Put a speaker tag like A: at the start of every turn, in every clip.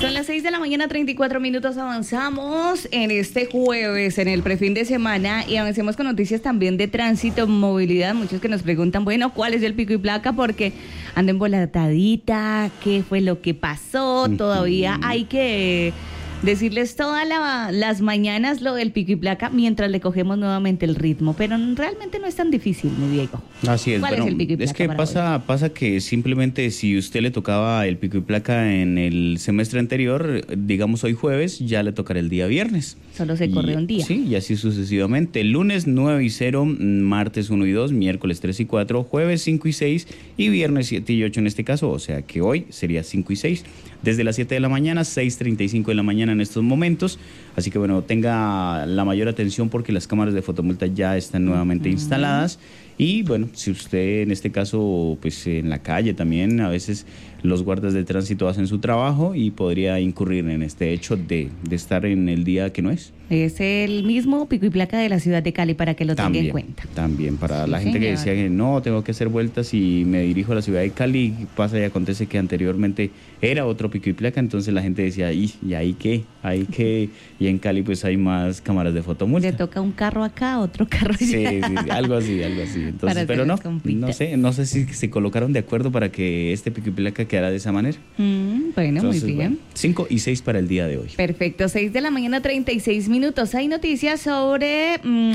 A: Son las 6 de la mañana, 34 minutos. Avanzamos en este jueves, en el prefin de semana, y avancemos con noticias también de tránsito, movilidad. Muchos que nos preguntan, bueno, ¿cuál es el pico y placa? Porque anda embolatadita, ¿qué fue lo que pasó? Todavía hay que decirles todas las mañanas lo del pico y placa mientras le cogemos nuevamente el ritmo, pero realmente no es tan difícil, mi Diego.
B: Así es.
A: ¿Cuál es el pico y placa?
B: Es que pasa que simplemente si usted le tocaba el pico y placa en el semestre anterior, digamos hoy jueves, ya le tocará el día viernes.
A: Solo se corre un día.
B: Sí, y así sucesivamente. Lunes 9 y 0, martes 1 y 2, miércoles 3 y 4, jueves 5 y 6 y viernes 7 y 8 en este caso, o sea que hoy sería 5 y 6. Desde las 7 de la mañana, 6:35 de la mañana en estos momentos. Así que bueno, tenga la mayor atención porque las cámaras de fotomulta ya están nuevamente instaladas. Y bueno, si usted en este caso, pues en la calle también, a veces los guardas de tránsito hacen su trabajo y podría incurrir en este hecho de estar en el día que no es.
A: Es el mismo pico y placa de la ciudad de Cali para que lo tenga en cuenta.
B: También, para
A: Sí,
B: la gente
A: señor.
B: que decía que no, tengo que hacer vueltas y me dirijo a la ciudad de Cali, pasa y acontece que anteriormente era otro pico y placa, entonces la gente decía, ¿y ahí qué? ¿Ahí qué? Y en Cali pues hay más cámaras de fotomulta.
A: Le toca un carro acá, otro carro allá.
B: Sí, algo así. Entonces,
A: Para
B: pero
A: hacer las compitas.
B: no sé si se colocaron de acuerdo para que este pico y placa quedara de esa manera.
A: Bueno,
B: Entonces,
A: muy bien.
B: bueno, 5 y 6 para el día de hoy.
A: Perfecto, 6 de la mañana, 36 minutos. Hay noticias sobre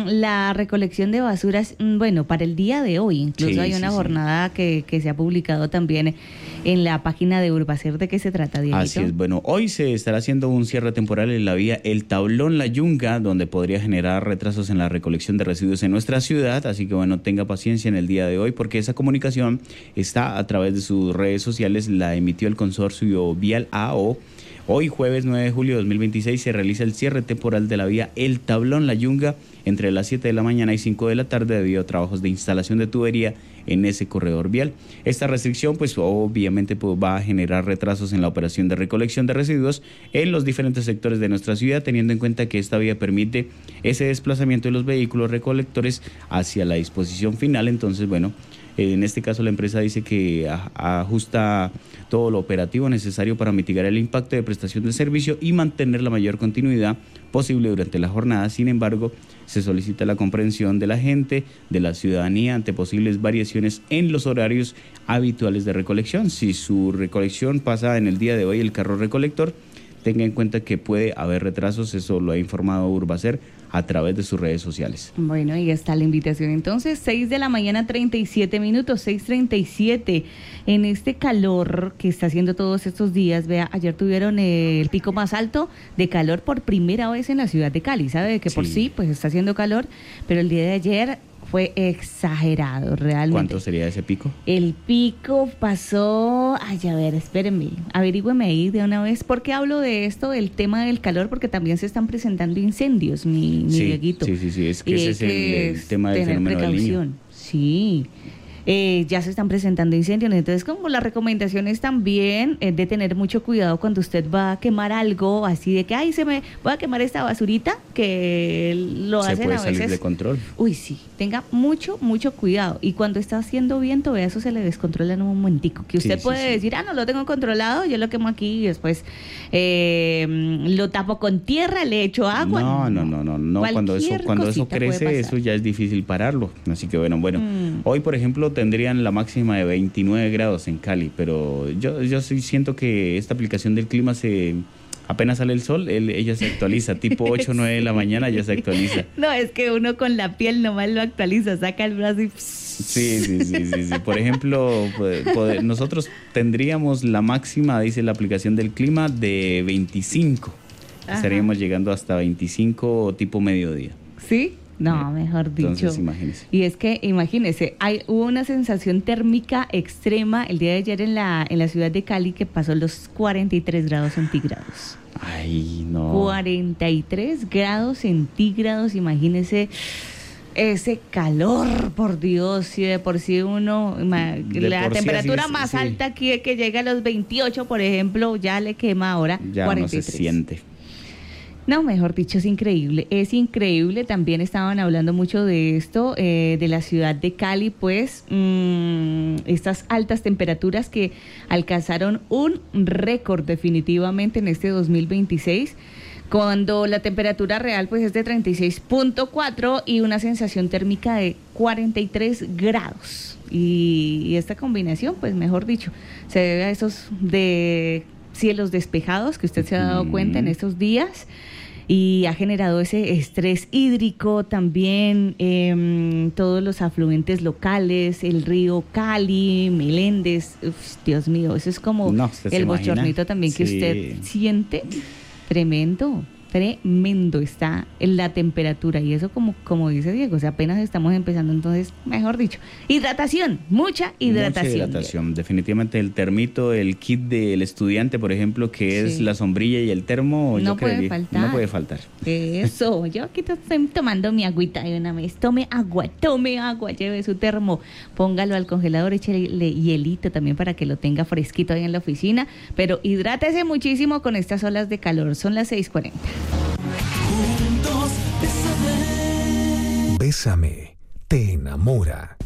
A: la recolección de basuras, bueno, para el día de hoy. Incluso
B: Sí,
A: hay una jornada que se ha publicado también en la página de Urbacer. ¿De qué se trata, Dieguito?
B: Así es, bueno, hoy se estará haciendo un cierre temporal en la vía El Tablón La Yunga, donde podría generar retrasos en la recolección de residuos en nuestra ciudad, así que bueno, tenga paciencia en el día de hoy, porque esa comunicación está a través de sus redes sociales, la emitió el consorcio Vial AO. Hoy, jueves 9 de julio de 2026, se realiza el cierre temporal de la vía El Tablón La Yunga entre las 7 de la mañana y 5 de la tarde debido a trabajos de instalación de tubería en ese corredor vial. Esta restricción pues obviamente va a generar retrasos en la operación de recolección de residuos en los diferentes sectores de nuestra ciudad, teniendo en cuenta que esta vía permite ese desplazamiento de los vehículos recolectores hacia la disposición final. Entonces, bueno, en este caso la empresa dice que ajusta todo lo operativo necesario para mitigar el impacto de prestación de servicio y mantener la mayor continuidad posible durante la jornada. Sin embargo, se solicita la comprensión de la gente, de la ciudadanía, ante posibles variaciones en los horarios habituales de recolección. Si su recolección pasa en el día de hoy el carro recolector, tenga en cuenta que puede haber retrasos, eso lo ha informado Urbacer a través de sus redes sociales.
A: Bueno, y está la invitación entonces, 6 de la mañana, 37 minutos, 6:37, en este calor que está haciendo todos estos días. Vea, ayer tuvieron el pico más alto de calor por primera vez en la ciudad de Cali, ¿sabe? Que por sí, pues está haciendo calor, pero el día de ayer fue exagerado, realmente.
B: ¿Cuánto sería ese pico?
A: El pico pasó, a ver, espérenme, averígüeme ahí de una vez. ¿Por qué hablo de esto, del tema del calor? Porque también se están presentando incendios, mi Dieguito.
B: Sí, es que ese es el tema del fenómeno del Niño.
A: Sí. Ya se están presentando incendios, entonces como las recomendaciones también de tener mucho cuidado cuando usted va a quemar algo, así de que, voy a quemar esta basurita, que lo hacen a veces.
B: Se puede salir de control.
A: Uy, sí, tenga mucho cuidado, y cuando está haciendo viento, vea, eso se le descontrola en un momento, que usted puede decir, no lo tengo controlado, yo lo quemo aquí y después lo tapo con tierra, le echo agua.
B: No, cuando eso crece, eso ya es difícil pararlo, así que bueno, hoy por ejemplo tendrían la máxima de 29 grados en Cali, pero yo sí siento que esta aplicación del clima apenas sale el sol, ella se actualiza, tipo 8 o 9 de la mañana ya se actualiza.
A: No, es que uno con la piel nomás lo actualiza, saca el brazo y...
B: Sí. Por ejemplo, nosotros tendríamos la máxima, dice la aplicación del clima, de 25. Ajá. Estaríamos llegando hasta 25 tipo mediodía.
A: ¿Sí? No, mejor dicho.
B: Entonces, imagínese.
A: Y es que, imagínese, hubo una sensación térmica extrema el día de ayer en la ciudad de Cali que pasó los 43 grados centígrados.
B: Ay, no.
A: 43 grados centígrados, imagínese ese calor, por Dios, si de por sí la temperatura más alta aquí que llega a los 28, por ejemplo, ya le quema ahora
B: ya
A: 43.
B: No se siente.
A: No, mejor dicho, es increíble, es increíble. También estaban hablando mucho de esto, de la ciudad de Cali, pues estas altas temperaturas que alcanzaron un récord definitivamente en este 2026, cuando la temperatura real pues es de 36.4 y una sensación térmica de 43 grados. Y esta combinación, pues mejor dicho, se debe a esos de cielos despejados que usted se ha dado cuenta en estos días, y ha generado ese estrés hídrico también, todos los afluentes locales, el río Cali, Meléndez. Uf, Dios mío, eso es como el bochornito también que usted siente. Tremendo está la temperatura, y eso como dice Diego, o sea, apenas estamos empezando. Entonces, mejor dicho, hidratación, mucha hidratación.
B: Definitivamente el termito, el kit del estudiante, por ejemplo, que es la sombrilla y el termo,
A: no puede faltar. Eso, yo aquí estoy tomando mi agüita de una vez. Tome agua, lleve su termo, póngalo al congelador, échale hielito también para que lo tenga fresquito ahí en la oficina, pero hidrátese muchísimo con estas olas de calor. Son las 6:40.
C: Bésame, te enamora.